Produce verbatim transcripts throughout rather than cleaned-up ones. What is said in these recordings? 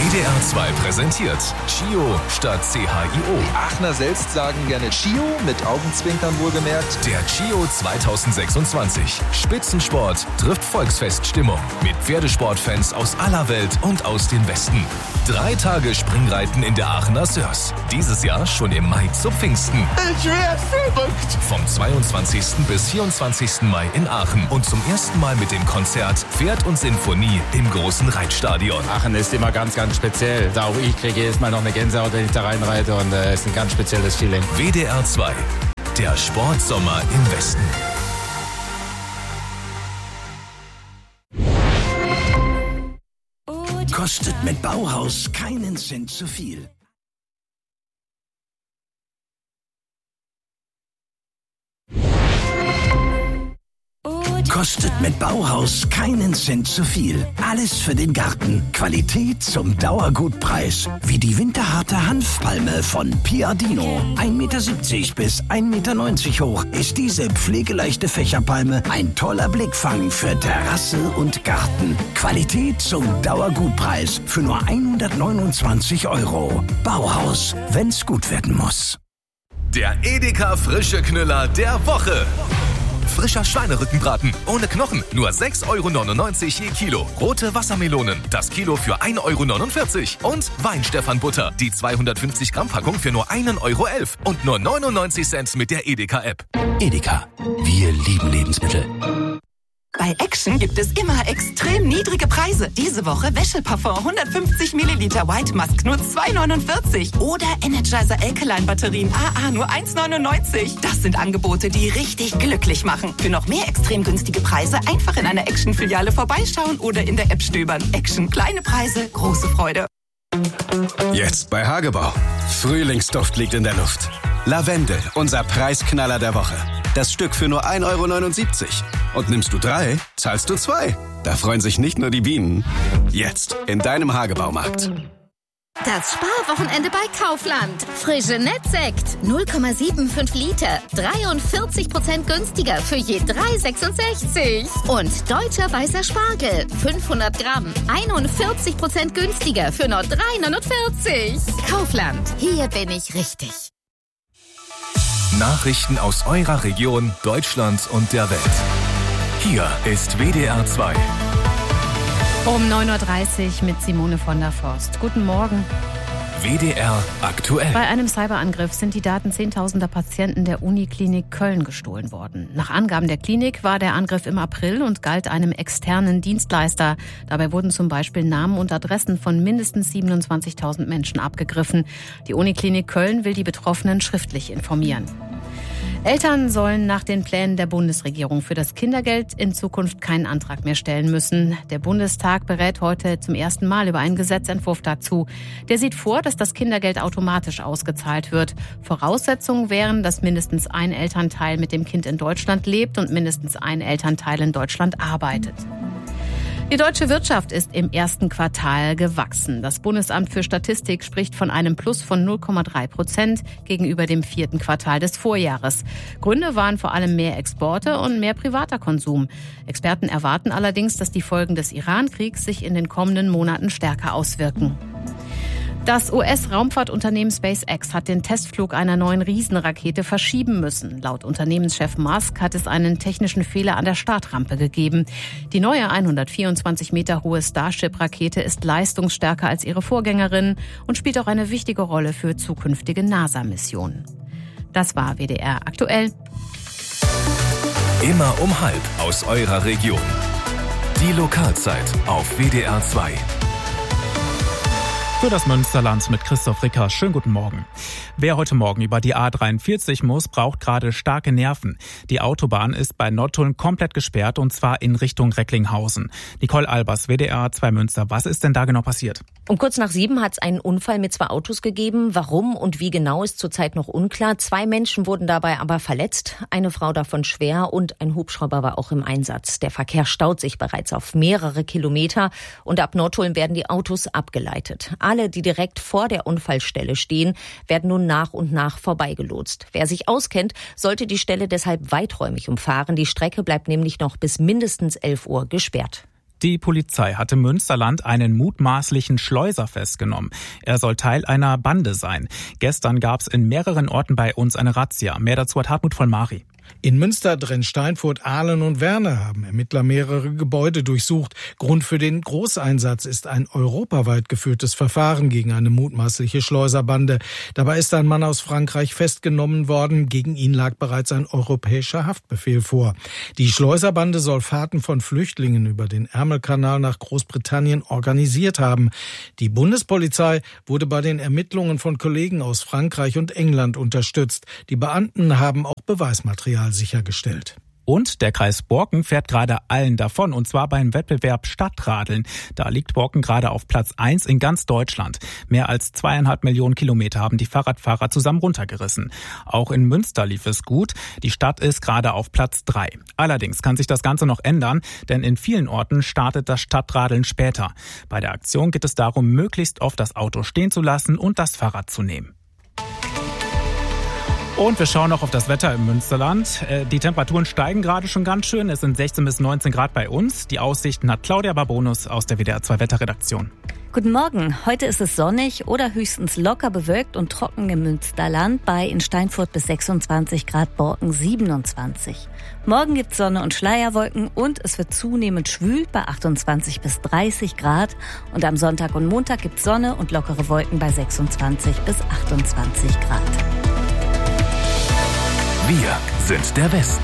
D R zwei präsentiert Chio statt C H I O. Die Aachener selbst sagen gerne Chio, mit Augenzwinkern wohlgemerkt. Der Chio zweitausendsechsundzwanzig. Spitzensport trifft Volksfeststimmung. Mit Pferdesportfans aus aller Welt und aus den Westen. Drei Tage Springreiten in der Aachener Sörs. Dieses Jahr schon im Mai zu Pfingsten. Ich werd verrückt. Vom zweiundzwanzigsten bis vierundzwanzigsten Mai in Aachen. Und zum ersten Mal mit dem Konzert Pferd und Sinfonie im großen Reitstadion. Aachen ist immer ganz, ganz speziell. Auch ich kriege jedes Mal noch eine Gänsehaut, wenn ich da reinreite. Und es äh, ist ein ganz spezielles Feeling. W D R zwei. Der Sportsommer im Westen. Kostet mit Bauhaus keinen Cent zu viel. Kostet mit Bauhaus keinen Cent zu viel. Alles für den Garten. Qualität zum Dauergutpreis. Wie die winterharte Hanfpalme von Piadino. ein Meter siebzig bis ein Meter neunzig hoch ist diese pflegeleichte Fächerpalme ein toller Blickfang für Terrasse und Garten. Qualität zum Dauergutpreis für nur hundertneunundzwanzig Euro. Bauhaus, wenn's gut werden muss. Der Edeka Frische Knüller der Woche. Frischer Schweinerückenbraten ohne Knochen, nur sechs Euro neunundneunzig je Kilo. Rote Wassermelonen, das Kilo für ein Euro neunundvierzig. Und Weinstefan-Butter, die zweihundertfünfzig Gramm Packung für nur ein Euro elf. Und nur neunundneunzig Cent mit der Edeka-App. Edeka, wir lieben Lebensmittel. Bei Action gibt es immer extrem niedrige Preise. Diese Woche Wäscheparfum hundertfünfzig Milliliter White Musk nur zwei neunundvierzig. Oder Energizer Alkaline Batterien A A nur eins neunundneunzig. Das sind Angebote, die richtig glücklich machen. Für noch mehr extrem günstige Preise einfach in einer Action-Filiale vorbeischauen oder in der App stöbern. Action, kleine Preise, große Freude. Jetzt bei Hagebau. Frühlingsduft liegt in der Luft. Lavendel, unser Preisknaller der Woche. Das Stück für nur ein Euro neunundsiebzig. Und nimmst du drei, zahlst du zwei. Da freuen sich nicht nur die Bienen. Jetzt in deinem Hagebaumarkt. Das Sparwochenende bei Kaufland. Frische Nettsekt, null Komma fünfundsiebzig Liter, dreiundvierzig Prozent günstiger für je drei Euro sechsundsechzig. Und deutscher weißer Spargel, fünfhundert Gramm, einundvierzig Prozent günstiger für nur drei Euro neunundvierzig. Kaufland, hier bin ich richtig. Nachrichten aus eurer Region, Deutschland und der Welt. Hier ist W D R zwei. Um neun Uhr dreißig mit Simone von der Forst. Guten Morgen. W D R aktuell. Bei einem Cyberangriff sind die Daten zehntausender Patienten der Uniklinik Köln gestohlen worden. Nach Angaben der Klinik war der Angriff im April und galt einem externen Dienstleister. Dabei wurden zum Beispiel Namen und Adressen von mindestens siebenundzwanzigtausend Menschen abgegriffen. Die Uniklinik Köln will die Betroffenen schriftlich informieren. Eltern sollen nach den Plänen der Bundesregierung für das Kindergeld in Zukunft keinen Antrag mehr stellen müssen. Der Bundestag berät heute zum ersten Mal über einen Gesetzentwurf dazu. Der sieht vor, dass das Kindergeld automatisch ausgezahlt wird. Voraussetzungen wären, dass mindestens ein Elternteil mit dem Kind in Deutschland lebt und mindestens ein Elternteil in Deutschland arbeitet. Die deutsche Wirtschaft ist im ersten Quartal gewachsen. Das Bundesamt für Statistik spricht von einem Plus von null Komma drei Prozent gegenüber dem vierten Quartal des Vorjahres. Gründe waren vor allem mehr Exporte und mehr privater Konsum. Experten erwarten allerdings, dass die Folgen des Iran-Kriegs sich in den kommenden Monaten stärker auswirken. Das U S-Raumfahrtunternehmen SpaceX hat den Testflug einer neuen Riesenrakete verschieben müssen. Laut Unternehmenschef Musk hat es einen technischen Fehler an der Startrampe gegeben. Die neue hundertvierundzwanzig Meter hohe Starship-Rakete ist leistungsstärker als ihre Vorgängerin und spielt auch eine wichtige Rolle für zukünftige NASA-Missionen. Das war W D R aktuell. Immer um halb aus eurer Region. Die Lokalzeit auf W D R zwei. Für das Münsterland mit Christoph Ricker. Schönen guten Morgen. Wer heute Morgen über die A dreiundvierzig muss, braucht gerade starke Nerven. Die Autobahn ist bei Nottuln komplett gesperrt und zwar in Richtung Recklinghausen. Nicole Albers, W D R zwei Münster. Was ist denn da genau passiert? Um kurz nach sieben hat es einen Unfall mit zwei Autos gegeben. Warum und wie genau ist zurzeit noch unklar. Zwei Menschen wurden dabei aber verletzt. Eine Frau davon schwer und ein Hubschrauber war auch im Einsatz. Der Verkehr staut sich bereits auf mehrere Kilometer und ab Nottuln werden die Autos abgeleitet. Alle, die direkt vor der Unfallstelle stehen, werden nun nach und nach vorbeigelotst. Wer sich auskennt, sollte die Stelle deshalb weiträumig umfahren. Die Strecke bleibt nämlich noch bis mindestens elf Uhr gesperrt. Die Polizei hat im Münsterland einen mutmaßlichen Schleuser festgenommen. Er soll Teil einer Bande sein. Gestern gab es in mehreren Orten bei uns eine Razzia. Mehr dazu hat Hartmut von Mari. In Münster, Drenn-Steinfurt, Aalen und Werne haben Ermittler mehrere Gebäude durchsucht. Grund für den Großeinsatz ist ein europaweit geführtes Verfahren gegen eine mutmaßliche Schleuserbande. Dabei ist ein Mann aus Frankreich festgenommen worden. Gegen ihn lag bereits ein europäischer Haftbefehl vor. Die Schleuserbande soll Fahrten von Flüchtlingen über den Ärmelkanal nach Großbritannien organisiert haben. Die Bundespolizei wurde bei den Ermittlungen von Kollegen aus Frankreich und England unterstützt. Die Beamten haben auch Beweismaterial sichergestellt. Und der Kreis Borken fährt gerade allen davon, und zwar beim Wettbewerb Stadtradeln. Da liegt Borken gerade auf Platz eins in ganz Deutschland. Mehr als zweieinhalb Millionen Kilometer haben die Fahrradfahrer zusammen runtergerissen. Auch in Münster lief es gut. Die Stadt ist gerade auf Platz drei. Allerdings kann sich das Ganze noch ändern, denn in vielen Orten startet das Stadtradeln später. Bei der Aktion geht es darum, möglichst oft das Auto stehen zu lassen und das Fahrrad zu nehmen. Und wir schauen noch auf das Wetter im Münsterland. Die Temperaturen steigen gerade schon ganz schön. Es sind sechzehn bis neunzehn Grad bei uns. Die Aussichten hat Claudia Barbonus aus der W D R zwei Wetterredaktion. Guten Morgen. Heute ist es sonnig oder höchstens locker bewölkt und trocken im Münsterland bei in Steinfurt bis sechsundzwanzig Grad, Borken siebenundzwanzig. Morgen gibt's Sonne und Schleierwolken und es wird zunehmend schwül bei achtundzwanzig bis dreißig Grad. Und am Sonntag und Montag gibt's Sonne und lockere Wolken bei sechsundzwanzig bis achtundzwanzig Grad. Wir sind der Westen.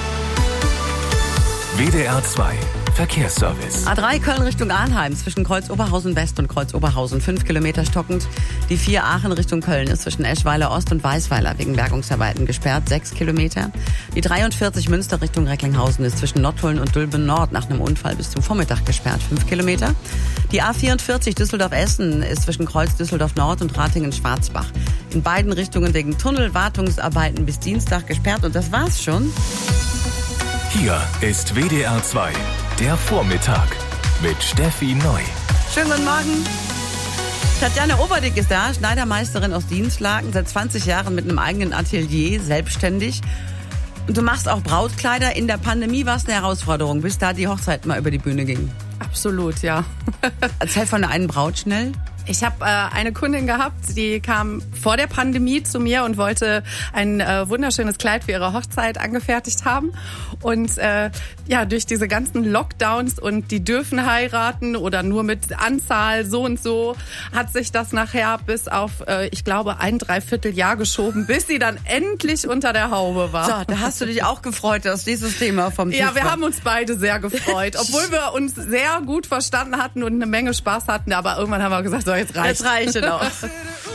W D R zwei Verkehrsservice. A drei Köln Richtung Arnheim zwischen Kreuz Oberhausen West und Kreuz Oberhausen fünf Kilometer stockend. Die vier Aachen Richtung Köln ist zwischen Eschweiler Ost und Weißweiler wegen Bergungsarbeiten gesperrt, sechs Kilometer. Die dreiundvierzig Münster Richtung Recklinghausen ist zwischen Nottuln und Dülben Nord nach einem Unfall bis zum Vormittag gesperrt, fünf Kilometer. Die A vierundvierzig Düsseldorf-Essen ist zwischen Kreuz Düsseldorf Nord und Ratingen-Schwarzbach in beiden Richtungen wegen Tunnelwartungsarbeiten bis Dienstag gesperrt. Und das war's schon. Hier ist W D R zwei, der Vormittag mit Steffi Neu. Schönen guten Morgen. Tatjana Oberdick ist da, Schneidermeisterin aus Dienstlaken, seit zwanzig Jahren mit einem eigenen Atelier, selbstständig. Und du machst auch Brautkleider. In der Pandemie war es eine Herausforderung, bis da die Hochzeit mal über die Bühne ging. Absolut, ja. Erzähl von der einen Braut schnell. Ich habe äh, eine Kundin gehabt, die kam vor der Pandemie zu mir und wollte ein äh, wunderschönes Kleid für ihre Hochzeit angefertigt haben. Und äh, ja, durch diese ganzen Lockdowns und die dürfen heiraten oder nur mit Anzahl so und so, hat sich das nachher bis auf, äh, ich glaube, ein Dreivierteljahr geschoben, bis sie dann endlich unter der Haube war. So, da hast du dich auch gefreut, dass dieses Thema vom Tisch war. Ja, wir haben uns beide sehr gefreut, obwohl wir uns sehr gut verstanden hatten und eine Menge Spaß hatten. Aber irgendwann haben wir gesagt, so, jetzt reicht. Jetzt reicht es auch.